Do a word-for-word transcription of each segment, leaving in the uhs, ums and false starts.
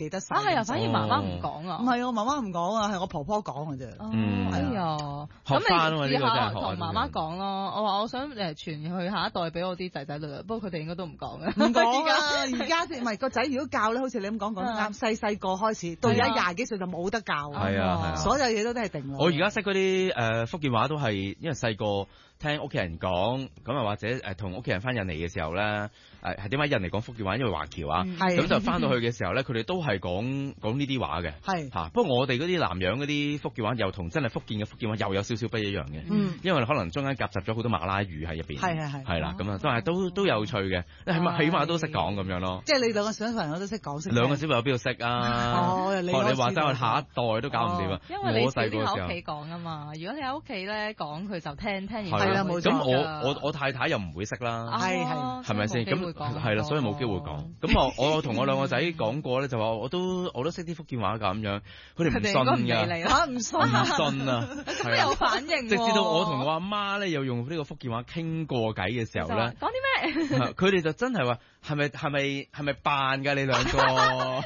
記得晒。 啊係啊，反而媽媽唔講啊。 唔係我媽媽唔講啊，係我婆婆講嘅啫。 嗯，哎呀， 學返喎咁你試下呢個真係學同媽媽講咯。我話我想誒傳去下一代俾我啲仔仔女女，不過佢哋應該都唔講嘅。 唔講啊！而家唔係個仔如果教咧，好似你咁講講得啱，細細個開始到而家廿幾歲就冇得教。 係啊係啊， 所有嘢都都係定。 我而家識嗰啲誒福建話都係因為細個聽屋企人講，咁啊或者誒同屋企人翻印尼嘅時候咧，誒係點解印尼講福建話？因為華僑啊，咁就翻到去嘅時候咧，佢哋都係講講呢啲話嘅。 係嚇，不過我哋嗰啲南洋嗰啲福建話又同真係福建嘅福建話又有少少不一樣嘅。嗯，因為可能中間夾雜咗好多馬拉語喺入邊。 係係係。 係啦，咁啊都係都都有趣嘅，起碼起碼都識講咁樣咯。 即係你兩個小朋友都識講識。 兩個小朋友邊度識啊？ 哦， 你話齋我下一代都搞唔掂啊！ 因為你細個喺屋企講啊嘛，如果你喺屋企咧講，佢就聽聽完。 係啦，冇錯。 咁我我我太太又唔會識啦， 係係， 係咪先？咁係啦，所以冇機會講。咁我我同我兩個仔講過咧，就話我都我都識啲福建話㗎咁樣，佢哋唔信㗎， 嚇唔信唔信啊， 係有反應。 直至到我同我阿媽咧又用呢個福建話傾過偈嘅時候咧， 講啲咩？ 佢哋就真係話係咪係咪係咪扮㗎你兩個？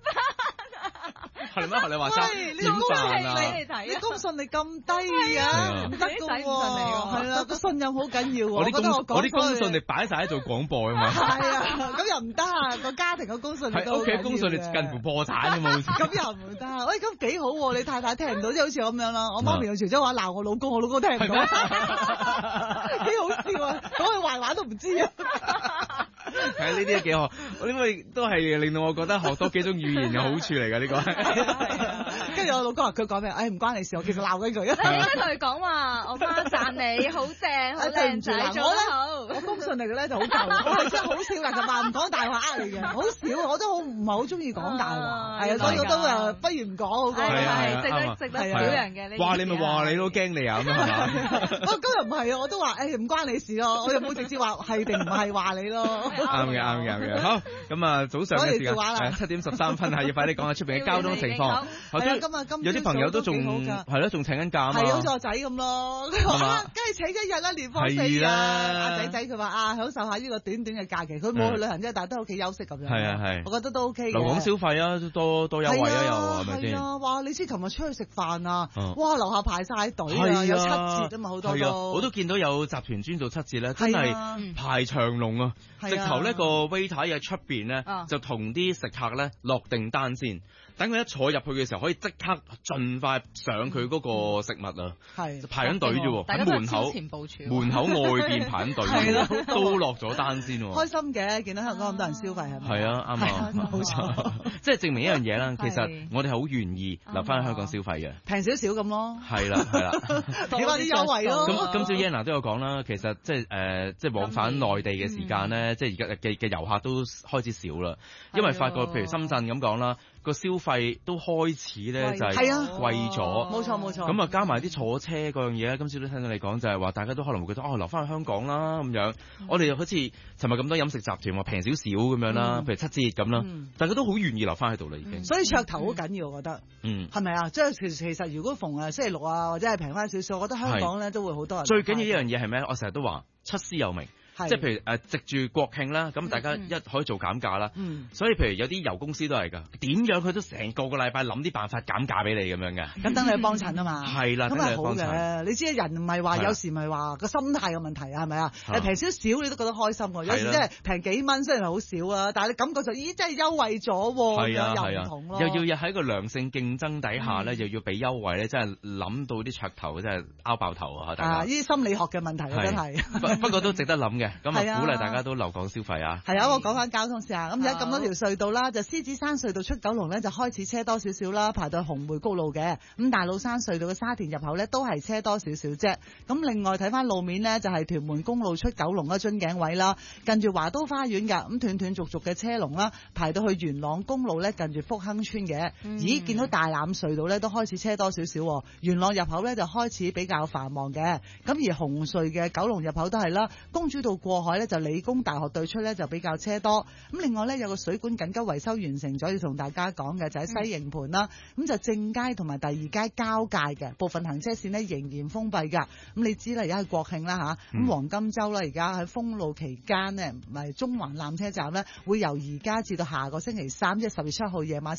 係咩？學你話齋點辦啊？ 你公信力咁低啊，唔得㗎喎。係啦，個信任好緊要喎。 我啲公我啲公信力擺晒喺做廣播啊嘛。 係啊，咁又唔得啊！個家庭嘅公信力都屋企公信力近乎破產㗎嘛。 咁又唔得。喂，咁幾好喎！你太太聽唔到，即係好似咁樣啦。我媽咪用潮州話鬧我老公，我老公聽唔到，幾好笑啊！講佢壞話都唔知啊。 係啊，呢啲都幾好，因為都係令到我覺得學多幾種語言嘅好處嚟㗎呢個。 跟住我老公話佢講咩？誒唔關你事，我其實鬧緊佢。 你應該同佢講話，我媽讚你好正，好靚仔，做得好。 我公信力嘅咧就好夠，我係真係好少㗎，就話唔講大話呃你嘅，好少，我都好唔係好中意講大話。係啊，所以我都誒不如唔講好過。 係係，值得值得表揚嘅呢啲。 話你咪話你都驚你啊咁係嘛？ 我今日唔係啊，我都話誒唔關你事咯，我又冇直接話係定唔係話你咯。 啱嘅啱嘅啱嘅。好，咁啊早上嘅時間係七點十三分啊，要快啲講下出邊嘅交通情況。 係啊，今日今有啲朋友都仲係咯，仲請緊假啊嘛。 係好似我仔咁咯，佢話梗係請一日啦，年放四啊。阿仔仔佢話啊，享受下呢個短短嘅假期，佢冇去旅行啫，但係都喺屋企休息咁樣。 係啊係， 我覺得都 OK 嘅。 留港消費啊，多多優惠啊又係咪先？ 係啊，哇！你知琴日出去食飯啊，哇！樓下排晒隊啊，有七折啊嘛，好多都。 我都見到有集團專做七折咧，真係排長龍啊！直頭呢個 waiter 喺出邊咧，就同啲食客咧落定單先。等佢一坐入去嘅時候，可以即刻盡快上佢嗰個食物啊！係排緊隊啫喎，喺門口門口外邊排緊隊，都落咗單先喎。 開心嘅，見到香港咁多人消費係咪？ 係啊，啱啊，冇錯，即係證明一樣嘢啦。其實我哋係好願意留翻喺香港消費嘅， 平少少咁咯。 係啦，係啦， 俾翻啲優惠咯。 咁今朝 Yana 都有講啦，其實即係誒，即係往返內地嘅時間咧，即係而家嘅嘅遊客都開始少啦，因為發覺譬如深圳咁講啦。個消費都開始咧就係貴咗， 冇錯冇錯。 咁啊加埋啲坐車嗰樣嘢咧，今朝都聽到你講就係話，大家都可能會覺得哦留翻去香港啦咁樣。嗯、我哋好似尋日咁多飲食集團話平少少咁樣啦，嗯、譬如七折咁啦，嗯、大家都好願意留翻喺度啦已經。 所以噱頭好緊要，我覺得，嗯，係咪啊？即係其實其實如果逢誒星期六啊或者係平翻少少，我覺得香港咧都會好多人。 最緊要一樣嘢係咩？我成日都話出師有名。即係譬如誒，藉住國慶啦，咁大家一可以做減價啦。嗯，所以譬如有啲油公司都係㗎，點樣佢都成個個禮拜諗啲辦法減價俾你咁樣嘅。 咁等你去幫襯啊嘛。係啦，咁係好嘅。你知人唔係話有時咪話個心態嘅問題啊，係咪啊？誒平少少你都覺得開心喎。有時真係平幾蚊雖然係好少啊，但係你感覺就咦真係優惠咗喎。係啊係啊，又唔同咯。又要喺個良性競爭底下咧，又要俾優惠咧，真係諗到啲噱頭真係拗爆頭啊！大家。啊！呢啲心理學嘅問題啊，真係。不過都值得諗嘅。咁啊，鼓勵大家都留港消費啊！係啊，我講翻交通先啊。咁而家咁多條隧道啦，就獅子山隧道出九龍咧，就開始車多少少啦，排到紅梅谷路嘅。咁大老山隧道嘅沙田入口咧，都係車多少少啫。咁另外睇翻路面呢，就係屯門公路出九龍嘅樽頸位啦，近住華都花園㗎。咁斷斷續續嘅車龍啦，排到去元朗公路咧，近住福亨村嘅。嗯、咦，見到大欖隧道咧都開始車多少少，元朗入口咧就開始比較繁忙嘅。咁而紅隧嘅九龍入口都係啦，公主道過海咧就理工大學對出咧就比較車多。咁另外咧有個水管緊急維修完成咗，要同大家講嘅就喺西營盤啦。咁、嗯、就正街同埋第二街交界嘅部分行車線咧仍然封閉㗎。咁你知啦，而家係國慶啦吓，咁、嗯、黃金週啦，而家喺封路期間呢，唔係中環纜車站咧會由而家至到下個星期三，即係十月七號夜晚